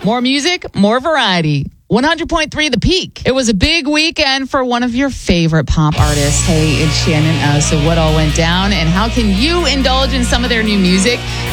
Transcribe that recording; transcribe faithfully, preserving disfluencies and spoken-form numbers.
More music, more variety. one hundred point three The Peak. It was a big weekend for one of your favorite pop artists. Hey, it's Shannon. Uh, so what all went down and how can you indulge in some of their new music?